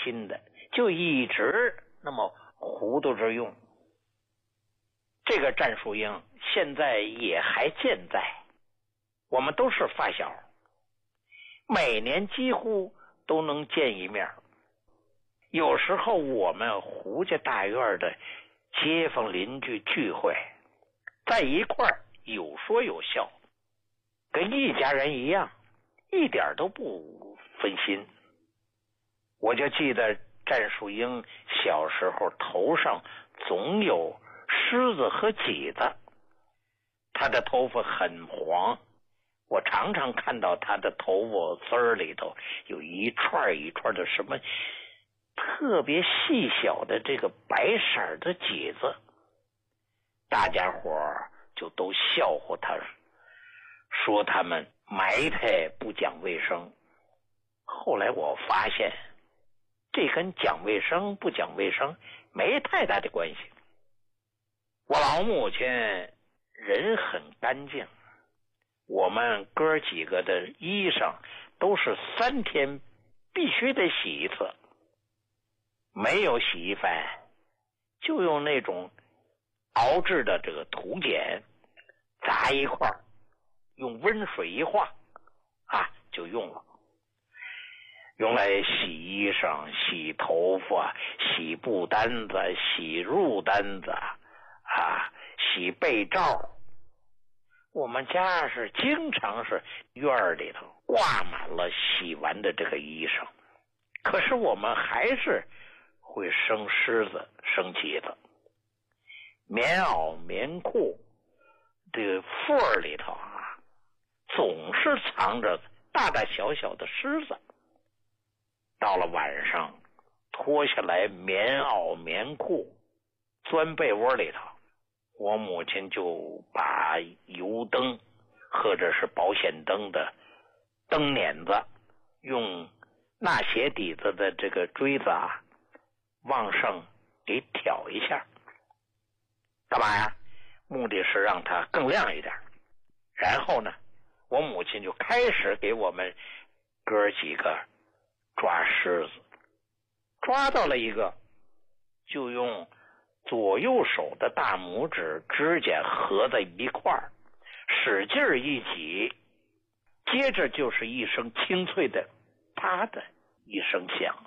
心的，就一直那么糊涂着用。这个战树英现在也还健在，我们都是发小，每年几乎都能见一面。有时候我们胡家大院的街坊邻居聚会，在一块儿有说有笑，跟一家人一样，一点都不分心。我就记得战树英小时候头上总有虱子和挤子，他的头发很黄，我常常看到他的头发丝儿里头有一串一串的什么特别细小的这个白色的挤子，大家伙就都笑话他，说他们埋汰不讲卫生。后来我发现这跟讲卫生不讲卫生没太大的关系。我老母亲人很干净，我们哥几个的衣裳都是3天必须得洗一次，没有洗衣粉就用那种熬制的这个土碱砸一块，用温水一化就用了，用来洗衣裳、洗头发、洗布单子、洗褥单子洗被罩。我们家是经常是院里头挂满了洗完的这个衣裳，可是我们还是会生虱子生挤子。棉袄棉裤这个缝里头总是藏着大大小小的虱子。到了晚上脱下来棉袄棉裤钻被窝里头，我母亲就把油灯或者是保险灯的灯捻子用纳鞋底子的这个锥子往上给挑一下，干嘛呀？目的是让它更亮一点。然后呢，我母亲就开始给我们哥几个抓虱子，抓到了一个就用左右手的大拇指指甲合在一块儿，使劲一挤，接着就是一声清脆的啪的一声响，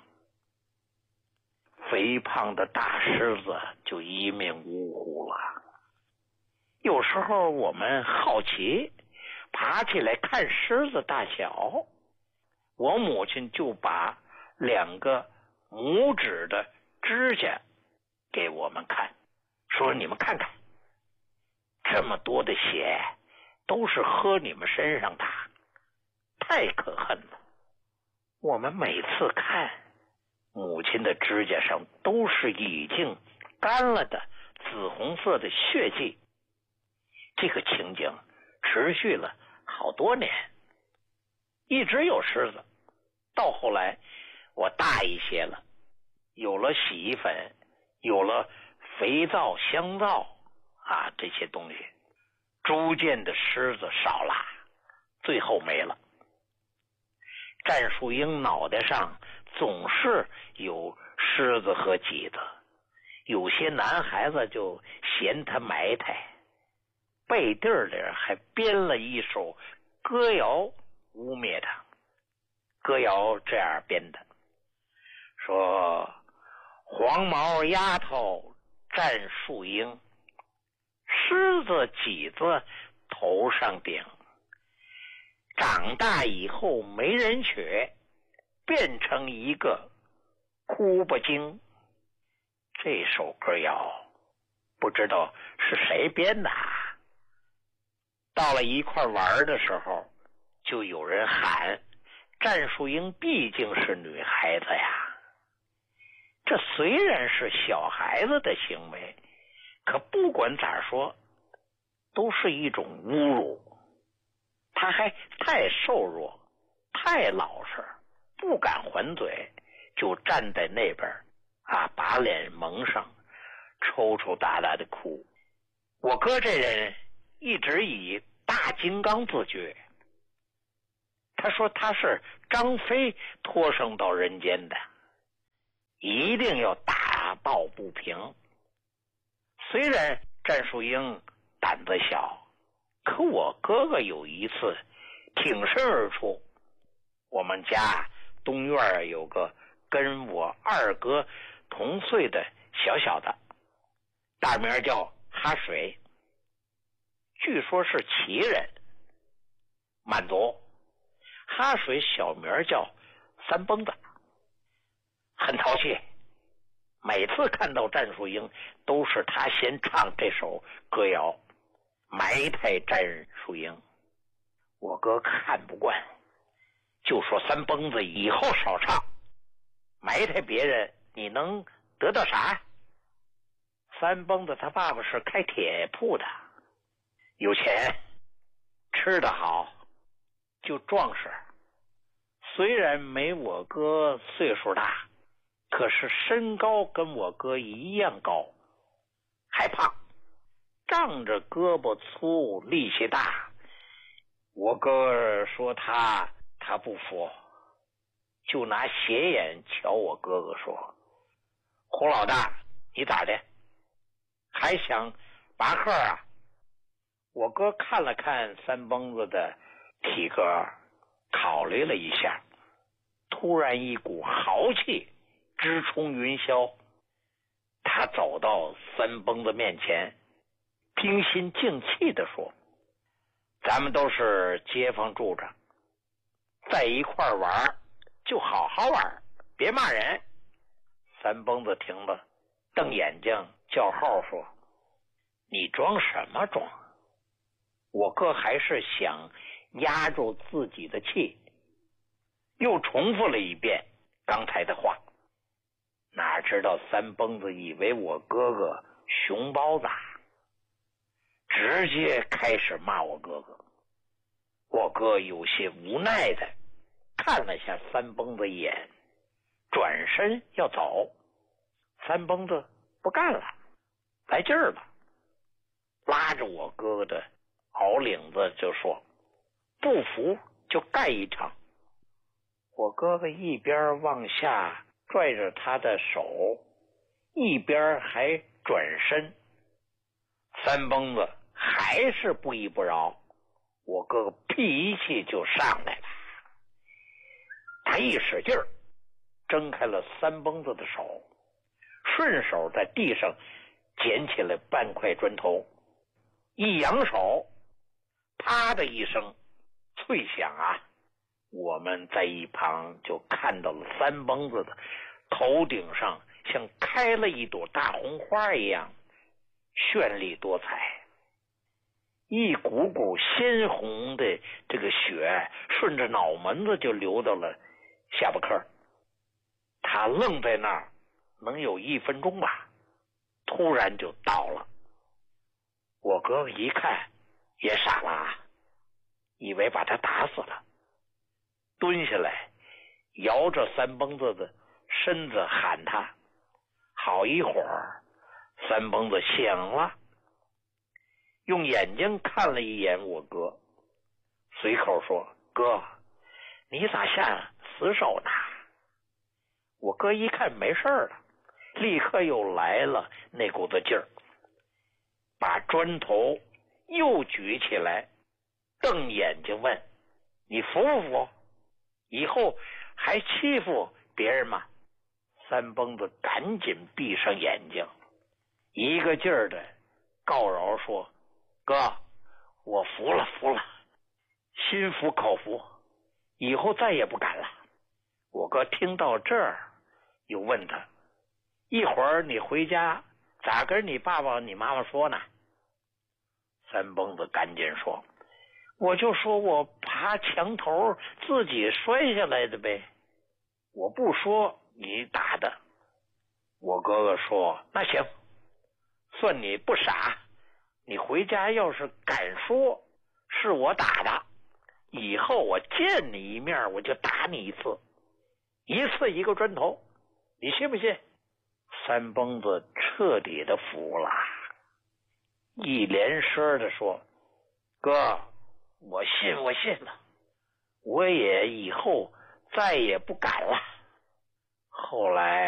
肥胖的大虱子就一命呜呼了。有时候我们好奇爬起来看虱子大小，我母亲就把2个拇指的指甲给我们看，说你们看看，这么多的血都是喝你们身上的，太可恨了。我们每次看母亲的指甲上都是已经干了的紫红色的血迹。这个情景持续了好多年，一直有虱子。到后来我大一些了，有了洗衣粉，有了肥皂香皂这些东西，逐渐的虱子少了，最后没了。战树英脑袋上总是有虱子和挤子，有些男孩子就嫌他埋汰，背地里还编了一首歌谣污蔑他。歌谣这样编的，说黄毛丫头战树英，虱子挤子头上顶，长大以后没人娶，变成一个哭不精。这首歌谣不知道是谁编的。到了一块玩的时候，就有人喊战树英毕竟是女孩子呀。这虽然是小孩子的行为，可不管咋说都是一种侮辱。她还太瘦弱，太老实，不敢还嘴，就站在那边把脸蒙上，抽抽搭搭的哭。我哥这人一直以大金刚自居，他说他是张飞托生到人间的， 一定要打抱不平。虽然战树英胆子小，可我哥哥有一次挺身而出。我们家东院有个跟我二哥同岁的小小的，大名叫哈水，据说是旗人，满族。哈水小名叫三蹦子，很淘气，每次看到战树英都是他先唱这首歌谣埋汰战树英。我哥看不惯，就说三蹦子以后少唱，埋汰别人你能得到啥？三蹦子他爸爸是开铁铺的，有钱，吃得好，就壮实。虽然没我哥岁数大，可是身高跟我哥一样高，还胖，仗着胳膊粗力气大。我哥说他不服，就拿斜眼瞧我哥哥说：胡老大，你咋的？还想拔河啊？我哥看了看三蹦子的体格，考虑了一下，突然一股豪气直冲云霄。他走到三蹦子面前，平心静气地说：咱们都是街坊住着，在一块玩就好好玩，别骂人。三蹦子听了瞪眼睛叫号说：你装什么装？我哥还是想压住自己的气，又重复了一遍刚才的话。哪知道三蹦子以为我哥哥熊包子，直接开始骂我哥哥。我哥有些无奈的看了下三蹦子一眼，转身要走。三蹦子不干了，来劲儿了，拉着我哥哥的袄领子就说：不服就干一场。我哥哥一边往下拽着他的手，一边还转身。三蹦子还是不依不饶，我哥哥脾气就上来了。他一使劲儿挣开了三蹦子的手，顺手在地上捡起了半块砖头，一扬手，啪的一声脆响啊！我们在一旁就看到了三蹦子的头顶上像开了一朵大红花一样绚丽多彩，一股股鲜红的这个血顺着脑门子就流到了下巴颏。他愣在那儿能有1分钟吧，突然就倒了。我哥哥一看也傻了啊，以为把他打死了，蹲下来摇着三蹦子的身子喊他。好一会儿三蹦子醒了，用眼睛看了一眼我哥，随口说：哥，你咋下死手呢？我哥一看没事了，立刻又来了那股子劲儿，把砖头又举起来，瞪眼睛问：你服不服？以后还欺负别人吗？三蹦子赶紧闭上眼睛，一个劲儿的告饶说：哥，我服了，心服口服，以后再也不敢了。我哥听到这儿又问他：一会儿你回家咋跟你爸爸你妈妈说呢？三蹦子赶紧说：我就说我爬墙头自己摔下来的呗，我不说你打的。我哥哥说：那行，算你不傻，你回家要是敢说是我打的，以后我见你一面我就打你一次，一次一个砖头，你信不信？三蹦子彻底的服了，一连声的说：哥，我信了，我也以后再也不敢了。后来